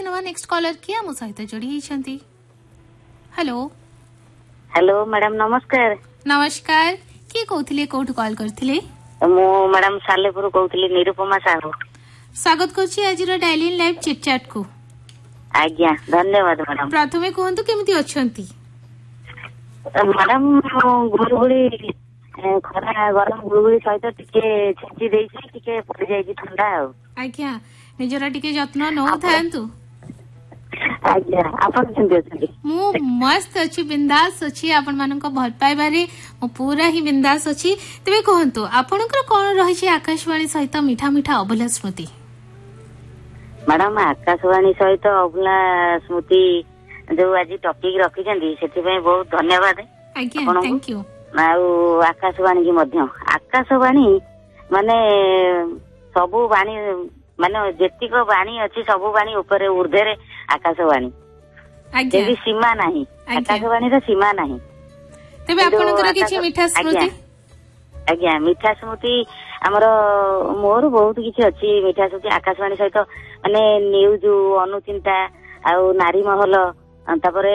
नवा next collar किया मो सहित जोड़ी छंती। हेलो हेलो मैडम नमस्कार। नमस्कार किए कहथिले कोठु कॉल करथिले? मो मैडम सालेपुर कहथिले निरुपमा साहू। स्वागत करछि आज रो डायलिन लाइव चिट चैट को। आज्ञा धन्यवाद मैडम। प्रथमे कहंतु केमिति अछंती? मैडम गुरुगुली खरा गरम गुरुगुली सहित टिके छेची देइछि टिके पड़ जाइछि ठंडा आ। आज्ञा निजरा टिके जत्न नौ थांतु। आज्ञा आपण केमिति अछंती? मु मस्त अछि बिंदास अछि आपण मानन को भल पाइबारे मु पूरा ही बिंदास अछि। तबे कहंतु आपनकर कोन रहि छि आकाशवाणी सहित मीठा मीठा अभुला स्मृति? मैडम आकाशवाणी सहित अभुला स्मृति जो आज टॉपिक रखी से बहुत धन्यवाद। Thank you. आकाशवाणी की मध्य आकाशवाणी माने सबु वाणी माने जेतिक वाणी अच्छी सबु वाणी ऊपर ऊर्ध्वे आकाशवाणी जेबी सीमा नहीं आकाशवाणी रा सीमा नहीं। तबे आपनकर किछि मीठा स्मृति? आज्ञा मीठा स्मृति हमर मोर बहुत किछि अछि मीठा स्मृति आकाशवाणी सहित माने न्यूज अनुचिंता आउ नारी महल तापरे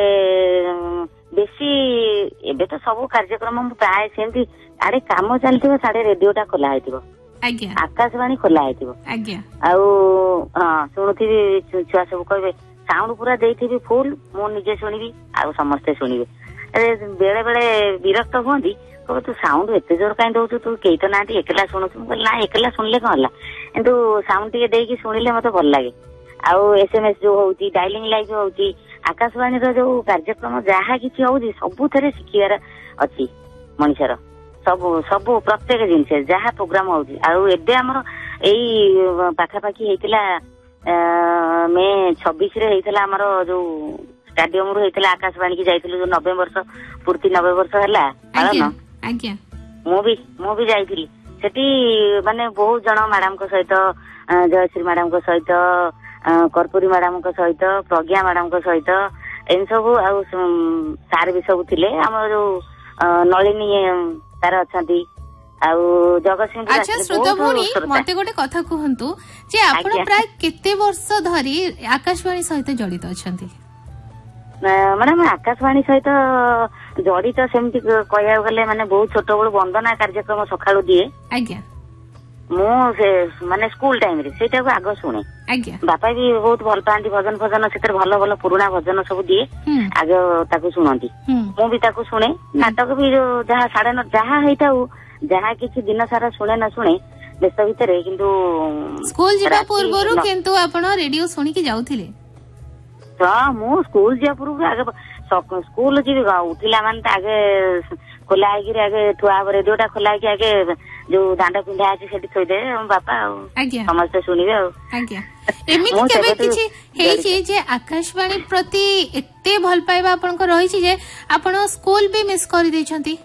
बेसी एबे तो सब कार्यक्रम प्राय सेमती आड़े काम चलथिबो साडे रेडियोटा खोला हेतिबो। आज्ञा आकाशवाणी खोला हेतिबो। आज्ञा आउ हां सुनुथिबी छुआ सब कहबे साउंड पूरा देइथिबी फुल मो निजे सुनिबी आउ समस्त सुनिबे। अरे बेले बेले विरक्त होंदी कहबे तू साउंड एते जोर काई दउछु तू केई तो नाटी एकला सुनुछु ना एकला सुनले कोन हला किंतु साउंड टिके देकी सुनिले मते भल लागे। आउ एसएमएस जो होउची डायलिंग लाइव होउची आकाशवाणी रो जो कार्यक्रम जहा किछि होउची सबु थरे सिखियार अछि मनुष्यर सबु सबु प्रत्येक जिंस जहा प्रोग्राम होउची। आउ एबे हमर एई पाखा पाखी हेतिला मे 26 रे हेतिला हमर जो स्टेडियम रो हेतिला आकाशवाणी की जाइथिलु जो 90 वर्ष पूर्ति 90 वर्ष हला आज्ञा आज्ञा मो भी जाइथिली सेठी माने बहुत जण मैडम को सहित जयश्री मैडम को सहित कर्पूरी मैडम को सहित प्रज्ञा मैडम को सहित इन सब आ सार भी सब थिले हम जो नलिनी तार अछंती आउ जगतसिंह। अच्छा श्रोता भौणी मते गोटे कथा कहंतु जे आपण प्राय केते वर्ष धरी आकाशवाणी सहित जड़ित अछंती? मैडम आकाशवाणी सहित जड़ित सेमती कहया गले माने बहुत छोट बड़ वंदना कार्यक्रम सकाळु दिए। आज्ञा मु से माने स्कूल टाइम रे सेटा को आगो सुने। आज्ञा बापा भी बहुत भल पांती भजन भजन सेतर भल भल पुराना भजन सब दिए आगे ताको सुनंती मु भी ताको सुने। नाटक भी जो जहा 9:30 जहा हेताउ जहा किछि दिन सारा सुने न सुने व्यस्त भितरे किंतु स्कूल जिबा पूर्वरु किंतु आपण रेडियो सुनी की जाउथिले? हां मु स्कूल जिबा पूर्व आगे स्कूल जी उठिला मान आगे खोला आगे ठुआ रेडियोटा खोला आगे जो दांड पिंधा अछि सेठी थोइ दे बापा समस्त सुनिबे। आज्ञा एमिति केबे किछि हेइ छै जे आकाशवाणी प्रति एते भल पाइबा आपन को रहि छै जे आपण स्कूल भी मिस करि दै छथि?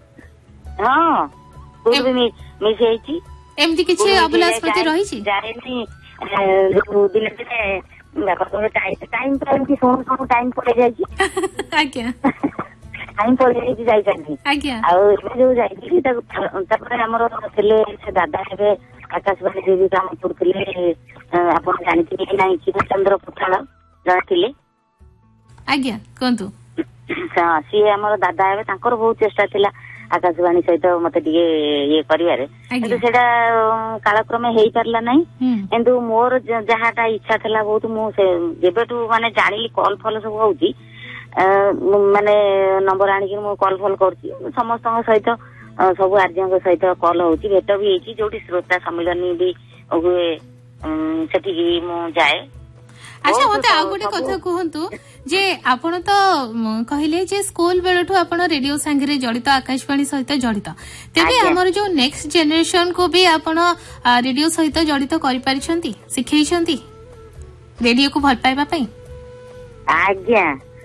हां स्कूल भी मिस हेइ छी। एमिति किछि अभिलाष प्रति रहि छै? जारेनी जो दिन दिन बाबा को टाइम की सोन टाइम पड़े जाय छी। आज्ञा टाइम पड़े जाय जाय आज्ञा आ जो जाय तापर हमर थिले से दादा हेबे आकाशवाणी देवी काम करथिले आपण जानिथिले कि नाही कि चंद्र पुठाल जानिथिले? आज्ञा कोंतु हां सी हमर दादा हेबे तांकर बहुत चेष्टा थिला आकाशवाणी सहित मते दिए ये करिवारे किंतु सेडा कालक्रमे हेई परला नाही किंतु मोर जहाटा इच्छा थला बहुत मु से जेबेटू माने जानिली कॉल फॉल सब होउची माने नंबर आनी मु कॉल फॉल करची समस्त सहित सब आर्जन सहित कॉल होउची भेट भी हेची जोटी श्रोता सम्मेलन भी हुए सेठी मु जाए। अच्छा मते आ गोटे कथा कहंतु जे आपण तो कहिले जे स्कूल बेलठू आपण रेडियो संगे जड़ित आकाशवाणी सहित जड़ित तेबे हमर जो नेक्स्ट जनरेशन को भी आपण रेडियो सहित जड़ित करि परिछंती सिखैछंती रेडियो को भल पाइबा पई? आज्ञा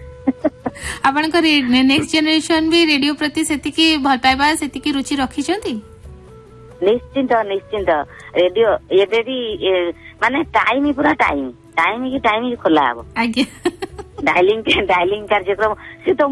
आपण को नेक्स्ट जनरेशन भी रेडियो प्रति सेति की भल पाइबा सेति की रुचि रखिछंती? निश्चिंत निश्चिंत रेडियो एबे भी माने टाइम पूरा टाइम की खोला हबो। आज्ञा डायलिंग कार्यक्रम से तो